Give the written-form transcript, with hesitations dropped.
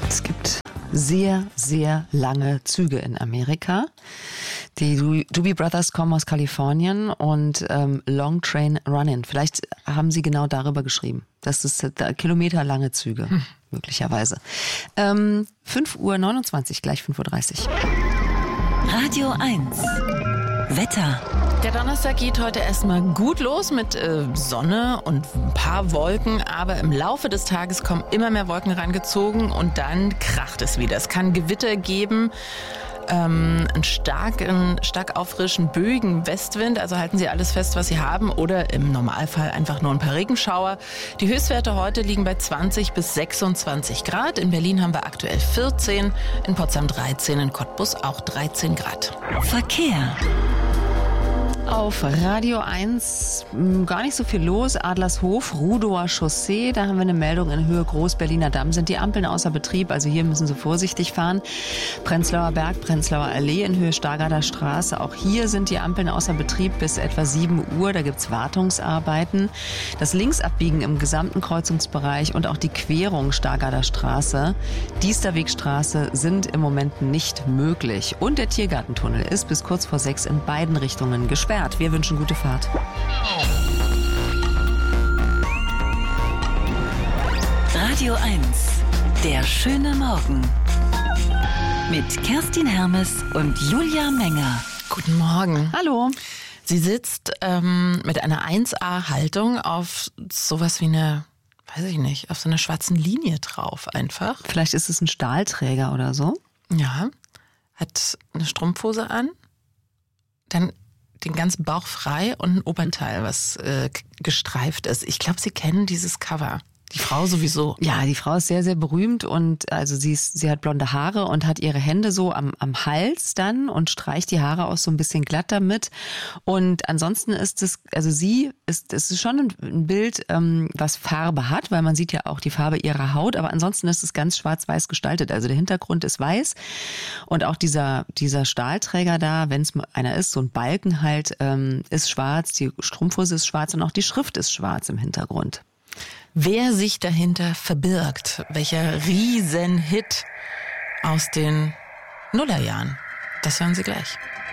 Es gibt sehr, sehr lange Züge in Amerika. Die Doobie Brothers kommen aus Kalifornien und Long Train Running. Vielleicht haben sie genau darüber geschrieben. Das ist kilometerlange Züge, möglicherweise. 5:29 Uhr, gleich 5:30 Uhr. Radio 1. Wetter. Der Donnerstag geht heute erstmal gut los mit Sonne und ein paar Wolken, aber im Laufe des Tages kommen immer mehr Wolken rangezogen und dann kracht es wieder. Es kann Gewitter geben, einen stark auffrischenden, böigen Westwind, also halten Sie alles fest, was Sie haben, oder im Normalfall einfach nur ein paar Regenschauer. Die Höchstwerte heute liegen bei 20 bis 26 Grad. In Berlin haben wir aktuell 14, in Potsdam 13, in Cottbus auch 13 Grad. Verkehr. Auf Radio 1 gar nicht so viel los. Adlershof, Rudower Chaussee, da haben wir eine Meldung in Höhe Groß-Berliner Damm. Sind die Ampeln außer Betrieb, also hier müssen Sie vorsichtig fahren. Prenzlauer Berg, Prenzlauer Allee in Höhe Stargarder Straße. Auch hier sind die Ampeln außer Betrieb bis etwa 7 Uhr. Da gibt's Wartungsarbeiten. Das Linksabbiegen im gesamten Kreuzungsbereich und auch die Querung Stargarder Straße, Diesterwegstraße sind im Moment nicht möglich. Und der Tiergartentunnel ist bis kurz vor 6 in beiden Richtungen gesperrt. Wir wünschen gute Fahrt. Radio 1. Der schöne Morgen. Mit Kerstin Hermes und Julia Menger. Guten Morgen. Hallo. Sie sitzt mit einer 1A-Haltung auf sowas wie eine, weiß ich nicht, auf so einer schwarzen Linie drauf einfach. Vielleicht ist es ein Stahlträger oder so. Ja, hat eine Strumpfhose an, dann den ganzen Bauch frei und ein Oberteil, was gestreift ist. Ich glaube, Sie kennen dieses Cover. Die Frau sowieso. Ja, die Frau ist sehr, sehr berühmt und also sie hat blonde Haare und hat ihre Hände so am Hals dann und streicht die Haare auch so ein bisschen glatt damit. Und ansonsten ist es, also es ist schon ein Bild, was Farbe hat, weil man sieht ja auch die Farbe ihrer Haut, aber ansonsten ist es ganz schwarz-weiß gestaltet. Also der Hintergrund ist weiß und auch dieser Stahlträger da, wenn es einer ist, so ein Balken halt, ist schwarz, die Strumpfhose ist schwarz und auch die Schrift ist schwarz im Hintergrund. Wer sich dahinter verbirgt, welcher Riesenhit aus den Nullerjahren, das hören Sie gleich.